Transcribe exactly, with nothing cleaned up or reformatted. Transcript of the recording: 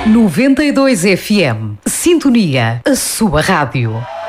noventa e dois F M. Sintonia, a sua rádio.